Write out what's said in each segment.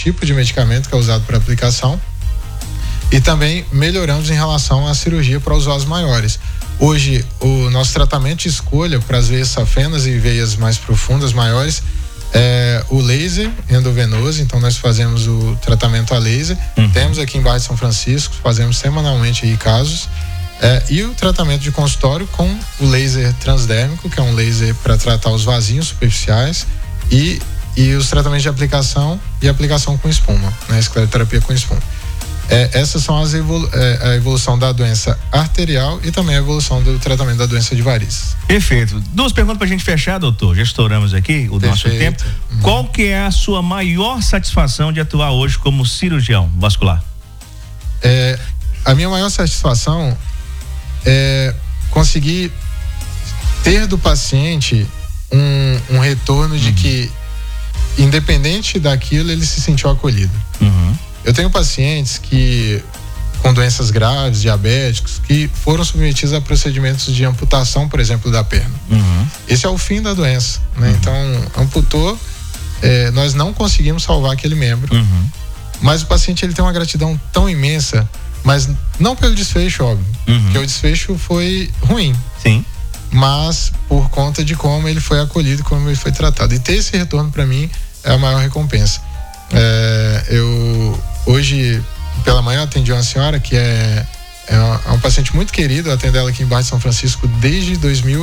tipo de medicamento que é usado para aplicação. E também melhoramos em relação à cirurgia para os vasos maiores. Hoje, o nosso tratamento de escolha para as veias safenas e veias mais profundas, maiores, é o laser endovenoso. Então nós fazemos o tratamento a laser. Temos aqui em Barra de São Francisco, fazemos semanalmente aí casos. E o tratamento de consultório com o laser transdérmico, que é um laser para tratar os vasinhos superficiais, e os tratamentos de aplicação e aplicação com espuma, né? Escleroterapia com espuma. Essas são a evolução da doença arterial e também a evolução do tratamento da doença de varizes. Perfeito. 2 perguntas pra gente fechar, doutor. Já estouramos aqui o nosso tempo. Qual que é a sua maior satisfação de atuar hoje como cirurgião vascular? A minha maior satisfação é conseguir ter do paciente um retorno de que, independente daquilo, ele se sentiu acolhido. Eu tenho pacientes com doenças graves, diabéticos, que foram submetidos a procedimentos de amputação, por exemplo, da perna. Esse é o fim da doença, né? Então, amputou, nós não conseguimos salvar aquele membro, mas o paciente ele tem uma gratidão tão imensa, mas não pelo desfecho, óbvio, porque o desfecho foi ruim. Sim. Mas por conta de como ele foi acolhido, como ele foi tratado. E ter esse retorno, para mim, é a maior recompensa. Eu hoje pela manhã atendi uma senhora que é um paciente muito querido. Eu atendo ela aqui em Barra de São Francisco desde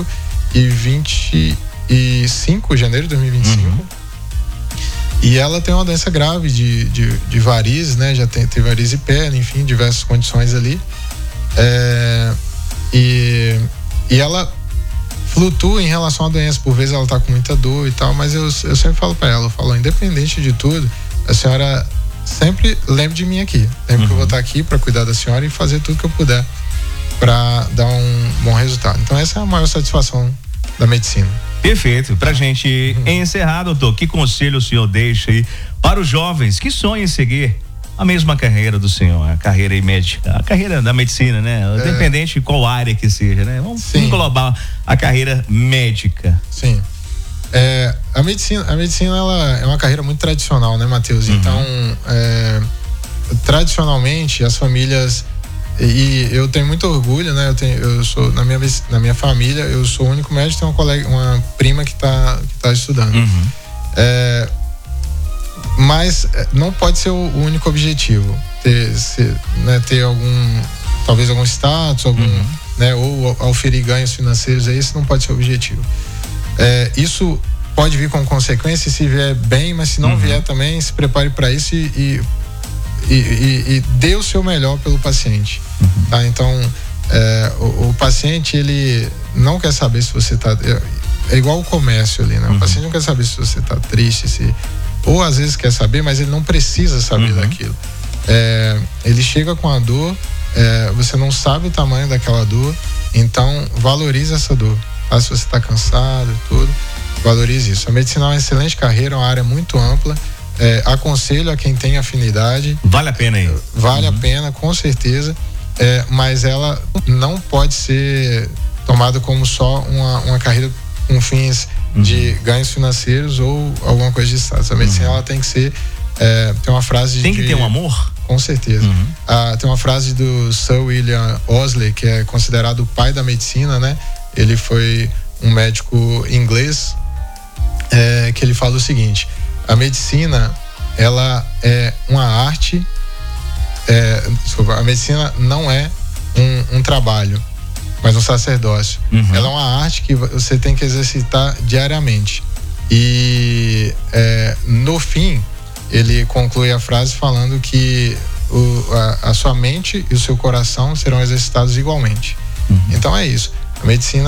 2025, janeiro de 2025. E ela tem uma doença grave de varizes, né? Já tem varizes e perna, enfim, diversas condições ali. E ela flutua em relação à doença. Por vezes ela tá com muita dor e tal, mas eu sempre falo para ela, independente de tudo, a senhora sempre lembre de mim aqui. Lembre que eu vou estar aqui para cuidar da senhora e fazer tudo que eu puder para dar um bom resultado. Então essa é a maior satisfação da medicina. Perfeito. Pra gente encerrar, doutor, que conselho o senhor deixa aí para os jovens que sonham em seguir a mesma carreira do senhor, a carreira médica, a carreira da medicina, né? Independente de qual área que seja, né? Vamos englobar a carreira médica. Sim. A medicina ela é uma carreira muito tradicional, né, Matheus? Então, tradicionalmente as famílias, e eu tenho muito orgulho, né? Eu sou na minha família, eu sou o único médico, tenho uma prima que tá estudando. Mas não pode ser o único objetivo. Ter talvez algum status, né? Ou auferir ganhos financeiros, esse não pode ser o objetivo. Isso pode vir com consequência se vier bem, mas se não vier também, se prepare para isso e dê o seu melhor pelo paciente. Tá? Então, o paciente, ele não quer saber se você tá... É igual o comércio ali, né? O paciente não quer saber se você tá triste, ou às vezes quer saber, mas ele não precisa saber daquilo. Ele chega com a dor, você não sabe o tamanho daquela dor, então valorize essa dor. Se você está cansado e tudo, valorize isso. A medicina é uma excelente carreira, uma área muito ampla. Aconselho a quem tem afinidade. Vale a pena aí? Vale a pena, com certeza. Mas ela não pode ser tomada como só uma carreira com fins de ganhos financeiros ou alguma coisa de status. A medicina ela tem que ser, tem uma frase tem que ter um amor? Com certeza. Tem uma frase do Sir William Owsley, que é considerado o pai da medicina, né? Ele foi um médico inglês, que ele fala o seguinte: a medicina, ela é uma arte, a medicina não é um trabalho, mas um sacerdócio. Ela é uma arte que você tem que exercitar diariamente. E no fim, ele conclui a frase falando que a sua mente e o seu coração serão exercitados igualmente. Então é isso. A medicina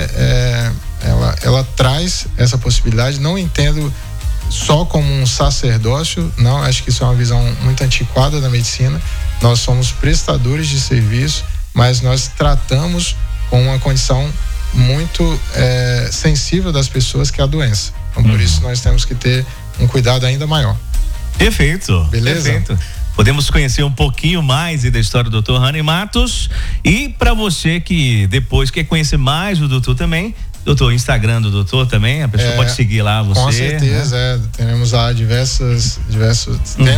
ela traz essa possibilidade. Não entendo só como um sacerdócio, não, acho que isso é uma visão muito antiquada da medicina. Nós somos prestadores de serviço, mas nós tratamos com uma condição muito sensível das pessoas, que é a doença. Então por isso nós temos que ter um cuidado ainda maior. Perfeito. Beleza? Perfeito. Podemos conhecer um pouquinho mais da história do Dr. Hany Matos. E para você que depois quer conhecer mais o doutor também, doutor, Instagram do doutor também, a pessoa pode seguir lá você. Com certeza, né? Teremos lá diversos